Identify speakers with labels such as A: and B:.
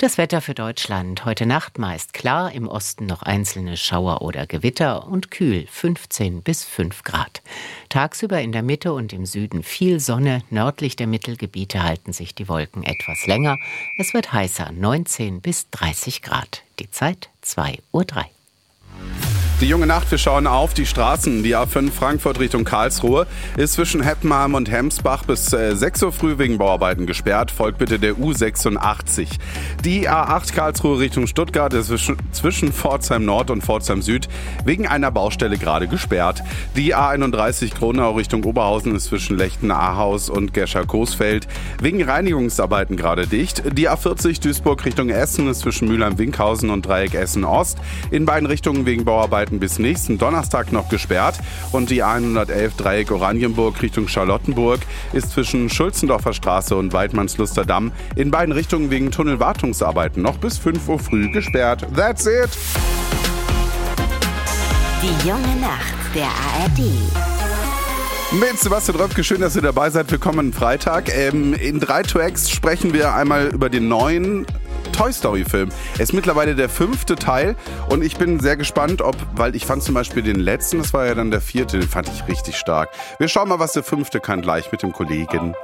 A: Das Wetter für Deutschland. Heute Nacht meist klar, im Osten noch einzelne Schauer oder Gewitter und kühl 15 bis 5 Grad. Tagsüber in der Mitte und im Süden viel Sonne. Nördlich der Mittelgebiete halten sich die Wolken etwas länger. Es wird heißer, 19 bis 30 Grad. Die Zeit 2:03 Uhr.
B: Die junge Nacht, wir schauen auf die Straßen. Die A5 Frankfurt Richtung Karlsruhe ist zwischen Heppenheim und Hemsbach bis 6 Uhr früh wegen Bauarbeiten gesperrt. Folgt bitte der U86. Die A8 Karlsruhe Richtung Stuttgart ist zwischen Pforzheim Nord und Pforzheim Süd wegen einer Baustelle gerade gesperrt. Die A31 Kronau Richtung Oberhausen ist zwischen Lechten-Ahaus und Gescher-Coesfeld wegen Reinigungsarbeiten gerade dicht. Die A40 Duisburg Richtung Essen ist zwischen Mülheim-Winkhausen und Dreieck Essen-Ost in beiden Richtungen wegen Bauarbeiten bis nächsten Donnerstag noch gesperrt. Und die A111 Dreieck Oranienburg Richtung Charlottenburg ist zwischen Schulzendorfer Straße und Weidmannsluster Damm in beiden Richtungen wegen Tunnelwartungsarbeiten noch bis 5 Uhr früh gesperrt. That's it!
C: Die junge Nacht der ARD.
B: Mit Sebastian Röpke, schön, dass ihr dabei seid. Willkommen am Freitag. In 3 Tracks sprechen wir einmal über den neuen Toy Story Film. Es ist mittlerweile der 5. Teil und ich bin sehr gespannt, weil ich fand zum Beispiel den letzten, das war ja dann der 4., den fand ich richtig stark. Wir schauen mal, was der 5. kann gleich mit dem Kollegen.